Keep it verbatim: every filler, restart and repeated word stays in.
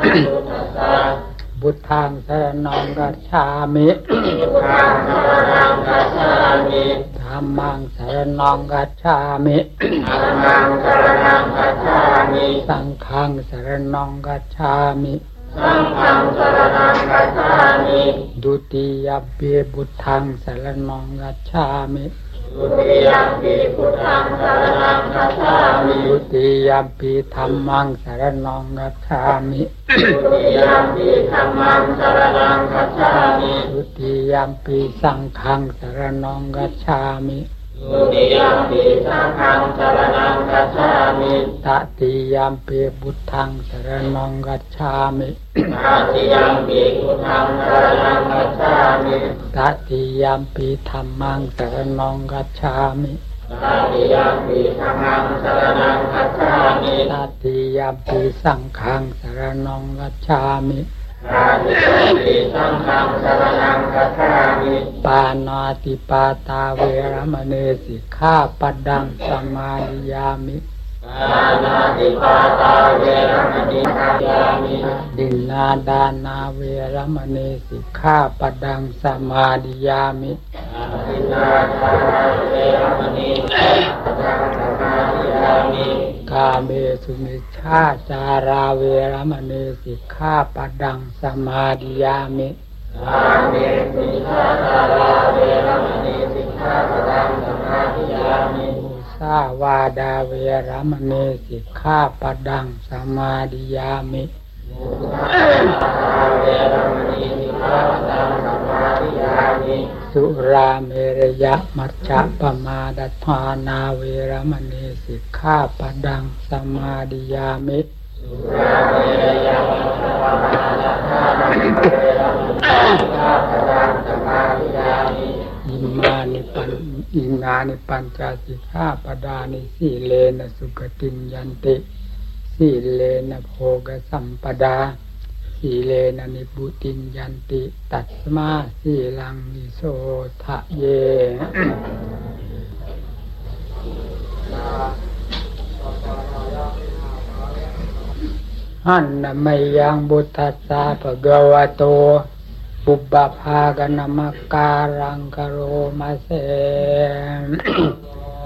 พุทธังสรณังกัจฉามิธัมมังสรณังกัจฉามิสังฆังสรณังกัจฉามิดุติยมปิพุทธังสรณังกัจฉามิดุติยมปิพุทธังสรณังกัจฉามิดุติยมปิธัมมังสรณังกัจฉามิดุติยมปิธัมมังสรณังกัจฉามิดุติยมปิสังฆังสรณังกัจฉามิดุติยมปิสังฆังสรณังกัจฉามิตติยมปิพุทธังสรณังกัจฉามิตติยมปิพุทธังสรณังกัจฉามิตติยมปิธัมมังสรณังกัจฉามิตติยมปิธัมมังสรณังกัจฉามิตติยมปิสังฆังสรณังกัจฉามิตติยมปิสังฆังสรณังกัจฉามิปานาติปาตาเวรมณีสิกขาปัดดังสมาธิยามิปานาติปาตาเวรมณีสิกขาปัดดังสมาธิยามิดินนาดานาเวรมณีสิกขาปัดดังสมาธิยามิดินนาดานาเวรมณีสิกขาปัดดังสมาธิยามิกาเมสุมิชฌาจาราเวรมณีสิกขาปัดดังสมาธิยามิกาเมสุมิชฌาจาราเวรมณีสิกขาปัดดังสมาธิยามิมุสาวาดาเวรมณีสิกขาปัดดังสมาธิยามิมุสาวาดาเวรมณีสิกขาปัดดังสมาธิยามิสุราเมรยะมัจจปมาดทานาเวรมณีสิกขาปัดดังสมาธิยามิสุราเมรยะมัจจปมาดทานาเวรมณีสิกขาปัดดังสมาธิยามิอิมานิปันอินานิปัญจสิกขาปดานิสีเลนะสุขติยันติสีเลนะโภกสัมปดาสีเลนะนิพุติยันติตัสมาสีลังนิโสทะเยหันนะไมยังบุตตัสสะภะคะวะโตปุบบัพพากะนะมะการังกะโรมะเส